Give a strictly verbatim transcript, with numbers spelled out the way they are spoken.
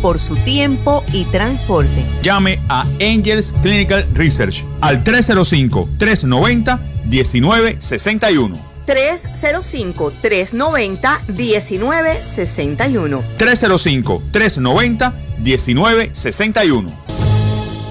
por su tiempo y transporte. Llame a Angels Clinical Research al tres cero cinco, tres nueve cero, uno nueve seis uno. tres cero cinco, tres nueve cero, uno nueve seis uno. tres cero cinco, tres nueve cero, uno nueve seis uno.